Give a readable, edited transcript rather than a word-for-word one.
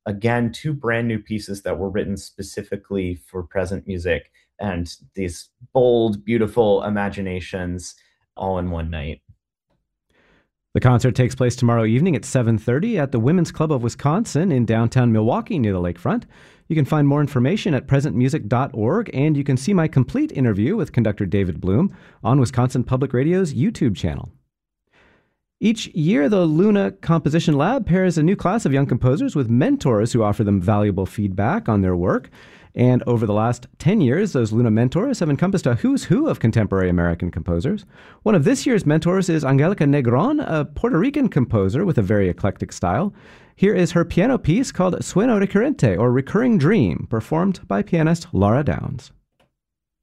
again, two brand new pieces that were written specifically for present music and these bold, beautiful imaginations all in one night. The concert takes place tomorrow evening at 7:30 at the Women's Club of Wisconsin in downtown Milwaukee near the lakefront. You can find more information at presentmusic.org, and you can see my complete interview with conductor David Bloom on Wisconsin Public Radio's YouTube channel. Each year, the Luna Composition Lab pairs a new class of young composers with mentors who offer them valuable feedback on their work. And over the last 10 years, those Luna mentors have encompassed a who's who of contemporary American composers. One of this year's mentors is Angelica Negron, a Puerto Rican composer with a very eclectic style. Here is her piano piece called Sueño Recurrente, or Recurring Dream, performed by pianist Laura Downs.